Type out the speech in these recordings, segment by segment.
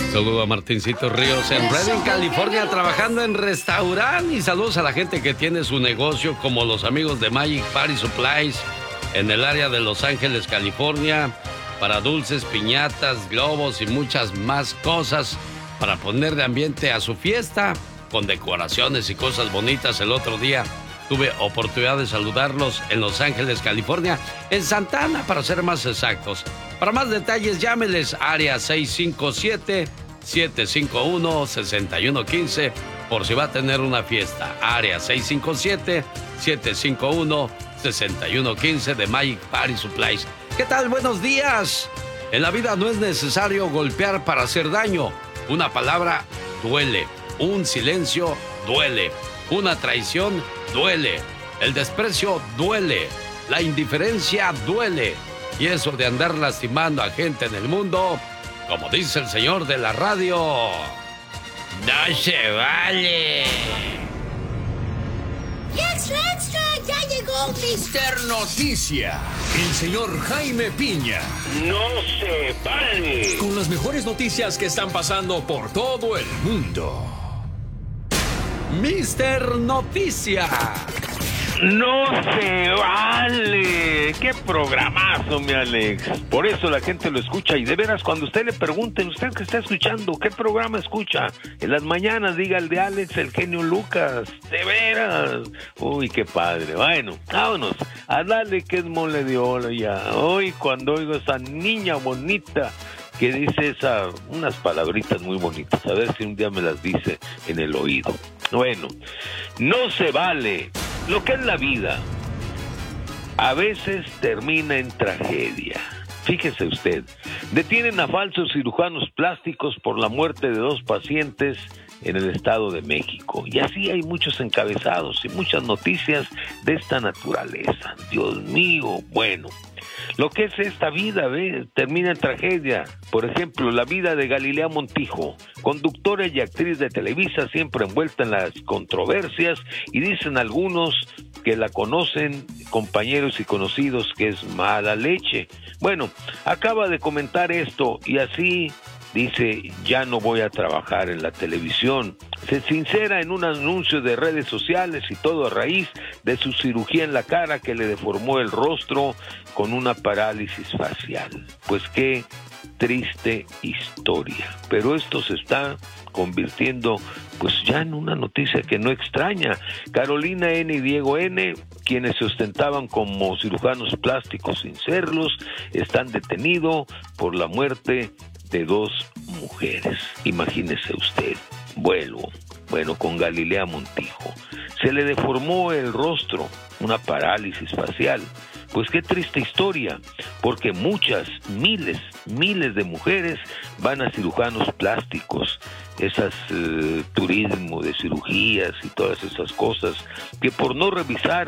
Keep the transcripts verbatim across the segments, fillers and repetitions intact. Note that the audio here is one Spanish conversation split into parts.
Saludo a Martincito Ríos en Redding, California, trabajando en restaurante. Y saludos a la gente que tiene su negocio, como los amigos de Magic Party Supplies en el área de Los Ángeles, California, para dulces, piñatas, globos y muchas más cosas para poner de ambiente a su fiesta, con decoraciones y cosas bonitas. El otro día tuve oportunidad de saludarlos en Los Ángeles, California, en Santa Ana, para ser más exactos. Para más detalles, llámeles área seis cinco siete, siete cinco uno, seis uno uno cinco por si va a tener una fiesta. Área seis cinco siete, siete cinco uno, seis uno uno cinco de Magic Party Supplies. ¿Qué tal? Buenos días. En la vida no es necesario golpear para hacer daño. Una palabra duele. Un silencio duele. Una traición duele. El desprecio duele. La indiferencia duele. Y eso de andar lastimando a gente en el mundo, como dice el señor de la radio, no se vale. ¡Extra, extra! ¡Ya llegó mister Noticia! El señor Jaime Piña. ¡No se vale! Con las mejores noticias que están pasando por todo el mundo. mister Noticia. ¡No se vale! ¡Qué programazo, mi Alex! Por eso la gente lo escucha. Y de veras, cuando usted le pregunte, usted que está escuchando, ¿qué programa escucha? En las mañanas diga el de Alex, el genio Lucas. ¡De veras! Uy, qué padre. Bueno, vámonos. A darle que es mole de oro ya. Hoy, cuando oigo esa niña bonita que dice esa, unas palabritas muy bonitas. A ver si un día me las dice en el oído. Bueno, no se vale. Lo que es la vida, a veces termina en tragedia. Fíjese usted, detienen a falsos cirujanos plásticos por la muerte de dos pacientes en el Estado de México. Y así hay muchos encabezados y muchas noticias de esta naturaleza. Dios mío, bueno. Lo que es esta vida, ¿ve? Termina en tragedia. Por ejemplo, la vida de Galilea Montijo, conductora y actriz de Televisa, siempre envuelta en las controversias, y dicen algunos que la conocen, compañeros y conocidos, que es mala leche. Bueno, acaba de comentar esto y así dice: ya no voy a trabajar en la televisión. Se sincera en un anuncio de redes sociales, y todo a raíz de su cirugía en la cara que le deformó el rostro con una parálisis facial. Pues qué triste historia. Pero esto se está convirtiendo pues ya en una noticia que no extraña. Carolina N. y Diego N., quienes se ostentaban como cirujanos plásticos sin serlos, están detenidos por la muerte de dos mujeres. Imagínese usted. Vuelvo. Bueno, con Galilea Montijo. Se le deformó el rostro, una parálisis facial. Pues qué triste historia, porque muchas, miles, miles de mujeres van a cirujanos plásticos, esas eh, turismo de cirugías y todas esas cosas, que por no revisar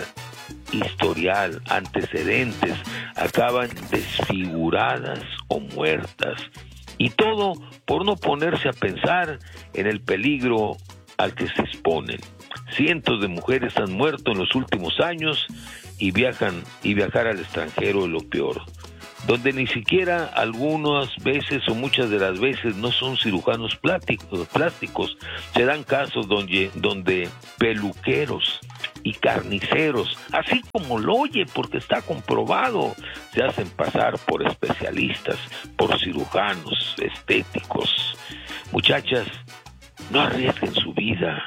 historial, antecedentes, acaban desfiguradas o muertas. Y todo por no ponerse a pensar en el peligro al que se exponen. Cientos de mujeres han muerto en los últimos años y viajan y viajar al extranjero es lo peor, donde ni siquiera algunas veces o muchas de las veces no son cirujanos plásticos, plásticos. Se dan casos donde, donde peluqueros y carniceros, así como lo oye, porque está comprobado, se hacen pasar por especialistas, por cirujanos estéticos. Muchachas, no arriesguen su vida,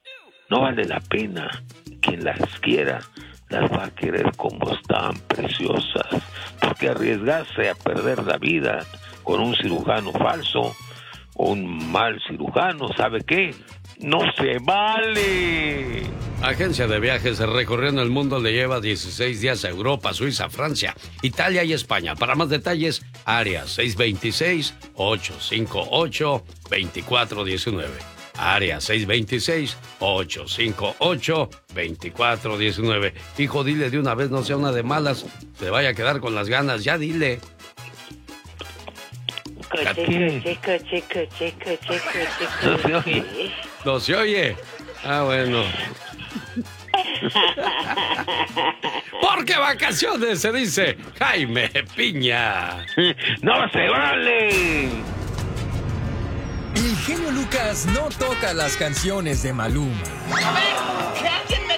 no vale la pena. Quien las quiera las va a querer como están, preciosas, porque arriesgarse a perder la vida con un cirujano falso o un mal cirujano, ¿sabe qué? ¡No se vale! Agencia de viajes recorriendo el mundo le lleva dieciséis días a Europa, Suiza, Francia, Italia y España. Para más detalles, área seis dos seis, ocho cinco ocho, dos cuatro uno nueve. Área seis dos seis, ocho cinco ocho, dos cuatro uno nueve. Hijo, dile de una vez, no sea una de malas, se vaya a quedar con las ganas, ya dile. Coche, coche, coche, coche, coche, coche, No se oye. No se oye. Ah, bueno. Porque vacaciones se dice Jaime Piña. ¡No se vale! genio Lucas no toca las canciones de Maluma. A ver,